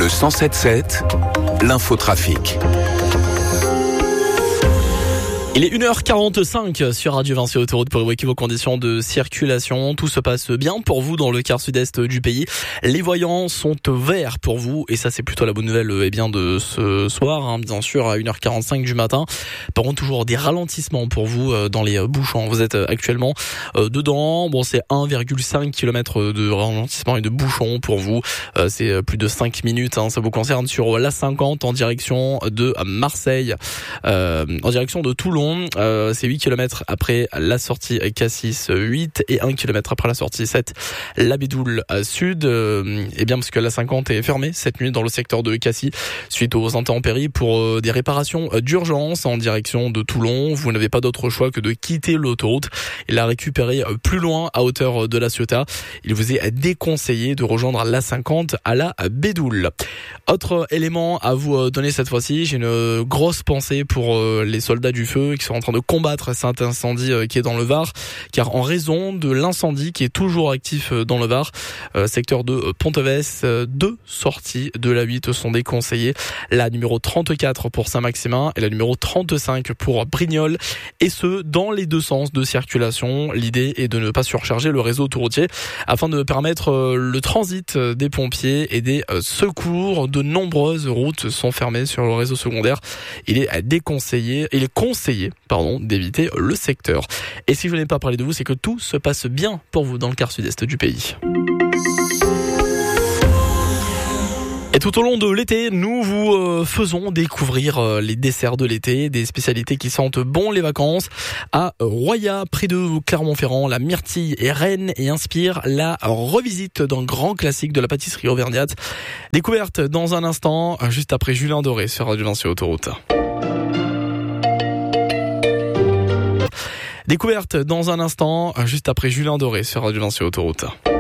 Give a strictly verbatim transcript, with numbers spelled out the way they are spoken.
Le cent sept sept, l'infotrafic. Il est une heure quarante-cinq sur Radio Vinci Autoroute pour évoquer vos conditions de circulation. Tout se passe bien pour vous dans le quart sud-est du pays. Les voyants sont verts pour vous et ça c'est plutôt la bonne nouvelle eh bien de ce soir, hein, bien sûr à une heure quarante-cinq du matin. Par contre toujours des ralentissements pour vous dans les bouchons. Vous êtes actuellement dedans. Bon c'est un virgule cinq kilomètres de ralentissement et de bouchons pour vous. C'est plus de cinq minutes. Hein, ça vous concerne sur l'A cinquante en direction de Marseille, euh, en direction de Toulon. Euh, c'est huit kilomètres après la sortie Cassis huit et un kilomètre après la sortie sept La Bédoule Sud. Euh, et bien parce que la cinquante est fermée cette nuit dans le secteur de Cassis suite aux intempéries pour euh, des réparations d'urgence en direction de Toulon. Vous n'avez pas d'autre choix que de quitter l'autoroute et la récupérer plus loin à hauteur de la Ciotat. Il vous est déconseillé de rejoindre la cinquante à la Bédoule. Autre élément à vous donner cette fois-ci, j'ai une grosse pensée pour euh, les soldats du feu qui sont en train de combattre cet incendie qui est dans le Var, car en raison de l'incendie qui est toujours actif dans le Var, euh, secteur de Ponteves, euh, deux sorties de la huit sont déconseillées, la numéro trente-quatre pour Saint-Maximin et la numéro trente-cinq pour Brignoles, et ce dans les deux sens de circulation. L'idée est de ne pas surcharger le réseau autoroutier afin de permettre euh, le transit des pompiers et des euh, secours. De nombreuses routes sont fermées sur le réseau secondaire. Il est déconseillé, il est conseillé pardon, d'éviter le secteur. Et si je n'ai pas parlé de vous, c'est que tout se passe bien pour vous dans le quart sud-est du pays. Et tout au long de l'été, nous vous euh, faisons découvrir euh, les desserts de l'été, des spécialités qui sentent bon les vacances. À Roya, près de Clermont-Ferrand, la myrtille est reine et inspire la revisite d'un grand classique de la pâtisserie auvergnate. Découverte dans un instant, juste après Julien Doré sur Radio Vinci Autoroute. Découverte dans un instant, juste après Julien Doré sur Radio Vinci Autoroute.